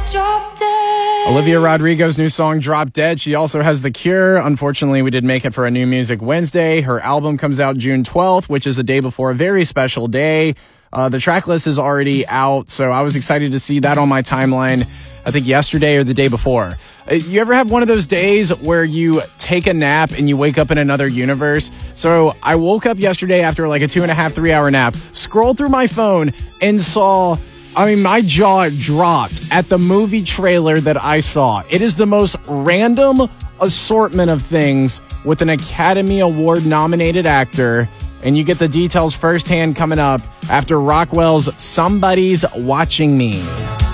Drop Dead. Olivia Rodrigo's new song, Drop Dead. She also has The Cure. Unfortunately, we didn't make it for a New Music Wednesday. Her album comes out June 12th, which is a day before a very special day. The track list is already out, so I was excited to see that on my timeline, I think yesterday or the day before. You ever have one of those days where you take a nap and you wake up in another universe? So I woke up yesterday after like a 2.5, 3 hour nap, scrolled through my phone and saw, my jaw dropped at the movie trailer that I saw. It is the most random assortment of things with an Academy Award nominated actor. And you get the details firsthand coming up after Rockwell's Somebody's Watching Me.